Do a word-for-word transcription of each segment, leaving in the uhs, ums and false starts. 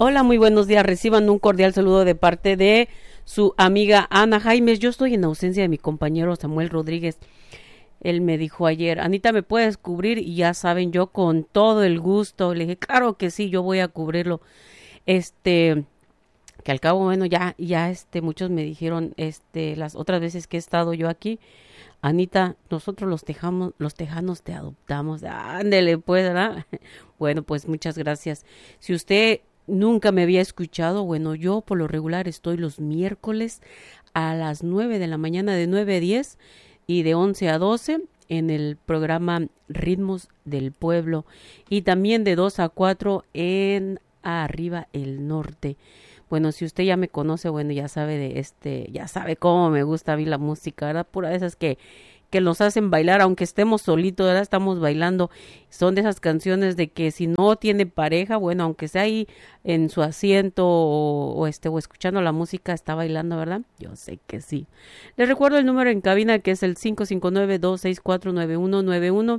Hola, muy buenos días. Reciban un cordial saludo de parte de su amiga Ana Jaimes. Yo estoy en ausencia de mi compañero Samuel Rodríguez. Él me dijo ayer, Anita, ¿me puedes cubrir? Y ya saben, yo con todo el gusto. Le dije, claro que sí, yo voy a cubrirlo. Este, que al cabo, bueno, ya, ya, este, muchos me dijeron, este, las otras veces que he estado yo aquí, Anita, nosotros los tejamos, los tejanos te adoptamos. Ándele, pues, ¿verdad? Bueno, pues muchas gracias. Si usted nunca me había escuchado, bueno, yo por lo regular estoy los miércoles a las nueve de la mañana, de nueve a diez y de once a doce en el programa Ritmos del Pueblo, y también de dos a cuatro en Arriba el Norte. Bueno, si usted ya me conoce, bueno, ya sabe de este, ya sabe cómo me gusta a mí la música, ¿verdad? Pura de esas que que nos hacen bailar, aunque estemos solitos, ¿verdad? Estamos bailando. Son de esas canciones de que si no tiene pareja, bueno, aunque sea ahí en su asiento o, o este o escuchando la música, está bailando, ¿verdad? Yo sé que sí. Les recuerdo el número en cabina, que es el cinco cinco nueve, dos seis cuatro, nueve uno nueve uno.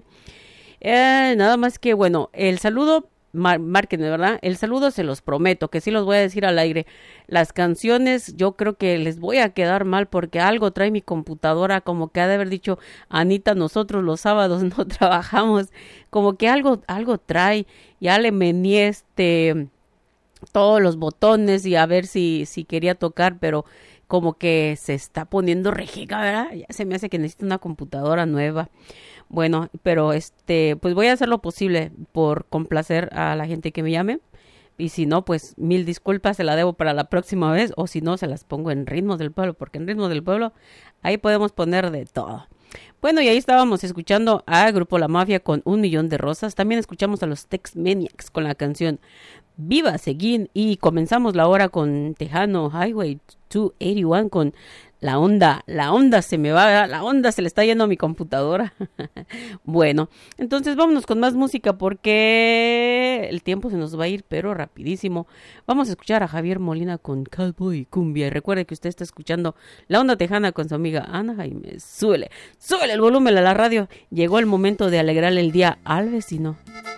Eh, nada más que, bueno, el saludo, mar, márquenme, ¿verdad? El saludo se los prometo, que sí los voy a decir al aire. Las canciones yo creo que les voy a quedar mal porque algo trae mi computadora, como que ha de haber dicho, Anita, nosotros los sábados no trabajamos, como que algo, algo trae. Ya le meneé este, todos los botones y a ver si, si quería tocar, pero como que se está poniendo rejiga, ¿verdad? Ya se me hace que necesito una computadora nueva. Bueno, pero este, pues voy a hacer lo posible por complacer a la gente que me llame. Y si no, pues mil disculpas, se la debo para la próxima vez. O si no, se las pongo en Ritmos del Pueblo, porque en Ritmos del Pueblo ahí podemos poner de todo. Bueno, y ahí estábamos escuchando a Grupo La Mafia con Un Millón de Rosas. También escuchamos a los Tex Maniacs con la canción Viva Seguín. Y comenzamos la hora con Tejano Highway doscientos ochenta y uno con La Onda. La onda se me va, la onda se le está yendo a mi computadora. Bueno, entonces vámonos con más música porque el tiempo se nos va a ir, pero rapidísimo. Vamos a escuchar a Javier Molina con Cowboy y Cumbia. Y recuerde que usted está escuchando La Onda Tejana con su amiga Ana Jaime. Súbele, súbele el volumen a la radio. Llegó el momento de alegrarle el día al vecino.